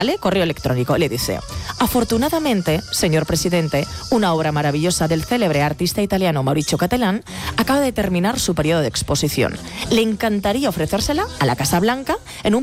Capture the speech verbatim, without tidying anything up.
¿Vale? Correo electrónico, le dice: afortunadamente, señor presidente, una obra maravillosa del célebre artista italiano Mauricio Cattelan acaba de terminar su periodo de exposición. Le encantaría ofrecérsela a la Casa Blanca en un